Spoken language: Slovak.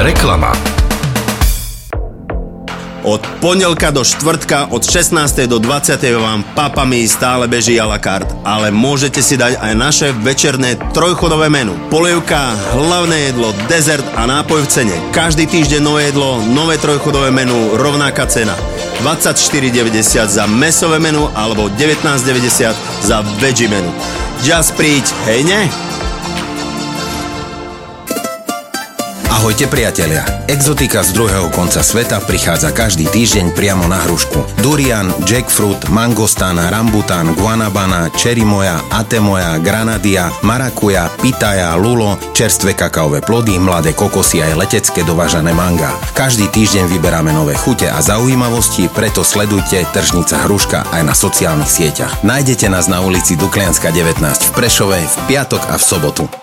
Reklama. Od pondelka do štvrtka od 16. do 20. vám Papami stále beží à la carte, ale môžete si dať aj naše večerné trojchodové menu. Polievka, hlavné jedlo, dezert a nápoj v cene. Každý týždeň nové jedlo, nové trojchodové menu, rovnaká cena. 24,90 za mäsové menu alebo 19,90 za veggie menu. Just príď, hej ne? Ahojte priatelia, exotika z druhého konca sveta prichádza každý týždeň priamo na hrušku. Durian, jackfruit, mangostan, rambutan, guanabana, cherimoja, atemoja, granadia, marakuja, pitaya, lulo, čerstvé kakaové plody, mladé kokosy aj letecké dovážané manga. Každý týždeň vyberáme nové chute a zaujímavosti, preto sledujte Tržnica Hruška aj na sociálnych sieťach. Nájdete nás na ulici Duklianska 19 v Prešove v piatok a v sobotu.